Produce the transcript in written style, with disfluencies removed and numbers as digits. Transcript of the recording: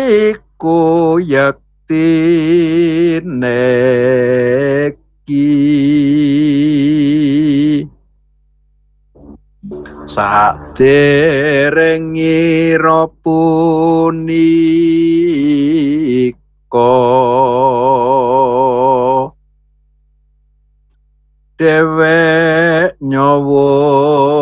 iku yektine ki sadereng ngira punika dhewek nyawa